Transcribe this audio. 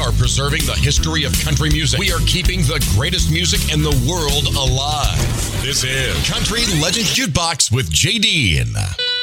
are preserving the history of country music. We are keeping the greatest music in the world alive. This is Country Legends Jukebox with J.D.